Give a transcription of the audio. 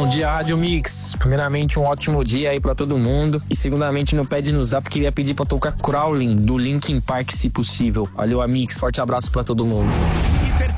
Bom dia, Rádio Mix. Primeiramente, um ótimo dia aí pra todo mundo. E segundamente, no Pede no Zap, queria pedir pra tocar Crawling, do Linkin Park, se possível. Valeu, Mix. Forte abraço pra todo mundo.